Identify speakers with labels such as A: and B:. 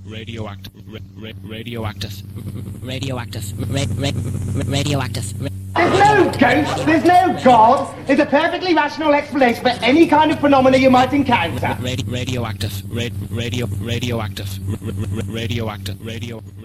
A: radioactive, radioactive, radioactive.
B: There's no ghost, there's no God. There's a perfectly rational explanation for any kind of phenomena you might encounter.
A: Radioactive, radioactive, radioactive, radio.